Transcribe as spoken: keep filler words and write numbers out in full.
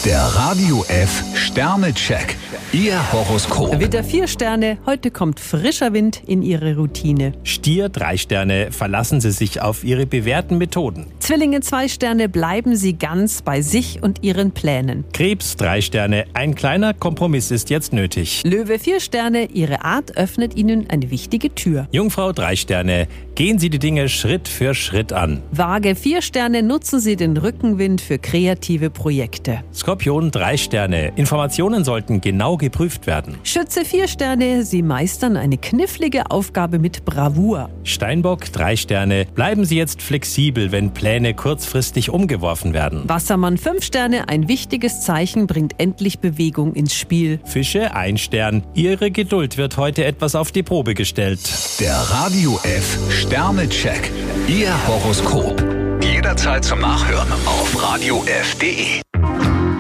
Der Radio F Sternecheck. Ihr Horoskop. Widder vier Sterne, heute kommt frischer Wind in Ihre Routine. Stier drei Sterne, verlassen Sie sich auf Ihre bewährten Methoden. Zwillinge zwei Sterne, bleiben Sie ganz bei sich und Ihren Plänen. Krebs drei Sterne, ein kleiner Kompromiss ist jetzt nötig. Löwe vier Sterne, Ihre Art öffnet Ihnen eine wichtige Tür. Jungfrau drei Sterne, gehen Sie die Dinge Schritt für Schritt an. Waage vier Sterne, nutzen Sie den Rückenwind für kreative Projekte. Skorpion drei Sterne, Informationen sollten genau geprüft werden. Schütze vier Sterne, Sie meistern eine knifflige Aufgabe mit Bravour. Steinbock drei Sterne, bleiben Sie jetzt flexibel, wenn Pläne kurzfristig umgeworfen werden. Wassermann fünf Sterne, ein wichtiges Zeichen bringt endlich Bewegung ins Spiel. Fische ein Stern, Ihre Geduld wird heute etwas auf die Probe gestellt. Der Radio F Sternecheck. Ihr Horoskop. Jederzeit zum Nachhören auf radio f punkt de.